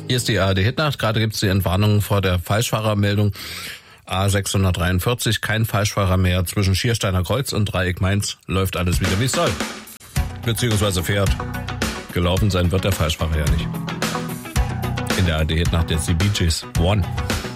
Hier ist die ARD-Hitnacht. Gerade gibt es die Entwarnung vor der Falschfahrermeldung A643. Kein Falschfahrer mehr. Zwischen Schiersteiner Kreuz und Dreieck Mainz läuft alles wieder, wie es soll. Beziehungsweise fährt. Gelaufen sein wird der Falschfahrer ja nicht. In der ARD-Hitnacht jetzt die Bee Gees. One.